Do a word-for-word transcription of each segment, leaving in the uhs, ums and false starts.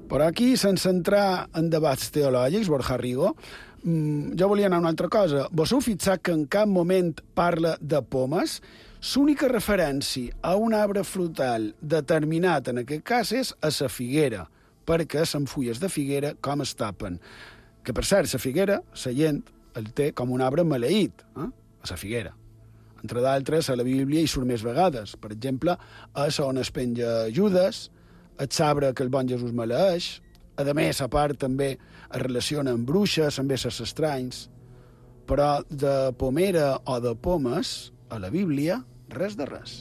Però aquí, sense entrar en debats teològics, Borja Rigo, jo volia anar a una altra cosa. Vos heu fixat que en cap moment parla de pomes? L'única referència a un arbre frutal determinat, en aquest cas, és a la figuera, perquè les fulles de figuera com es tapen. Que, per cert, la figuera, la gent el té com un arbre maleït, eh? A la figuera. Entre d'altres, a la Bíblia hi surt més vegades. Per exemple, és on es penja Judes, el sabre que el bon Jesús maleeix. A més, a part, també es relaciona amb bruixes, amb éssers estranys. Però de pomera o de pomes, a la Bíblia, res de res.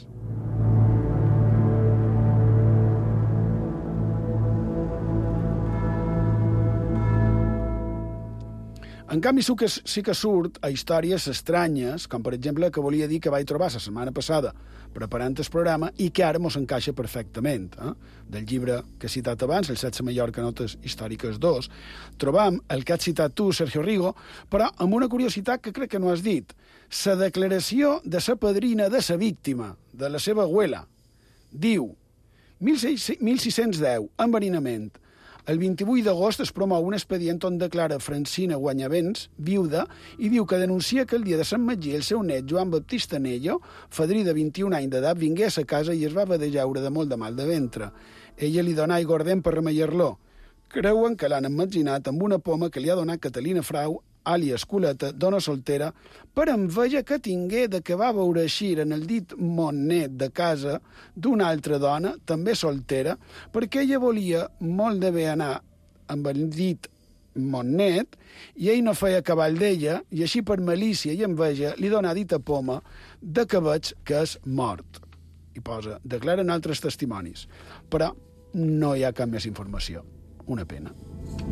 En canvi, sí que, sí que surt a històries estranyes, com per exemple que volia dir que vaig trobar la setmana passada preparant el programa i que ara mos encaixa perfectament. Eh? Del llibre que he citat abans, El setze Mallorca, notes històriques dos, trobam el que has citat tu, Sergio Rigo, però amb una curiositat que crec que no has dit. La declaració de la padrina de la víctima, de la seva abuela, diu mil sis-cents deu, enverinament. El vint-i-vuit d'agost es promou un expedient on declara Francina Guanyavents, viuda, i diu que denuncia que el dia de Sant Magí el seu net, Joan Baptista Nello, fadrí de vint-i-un anys d'edat, vingué a sa casa i es va haver de jaure de molt de mal de ventre. Ella li donà aigua ardent per remeiar-lo. Creuen que l'han emmetzinat amb una poma que li ha donat Catalina Frau, àlies Coleta, dona soltera, per enveja que tingué de que va veure eixir en el dit monnet de casa d'una altra dona, també soltera, perquè ella volia molt de bé anar amb el dit monnet i ell no feia cavall d'ella, i així per malícia i enveja li dona dita poma de que veig que és mort. I posa, declaren altres testimonis. Però no hi ha cap més informació. Una pena.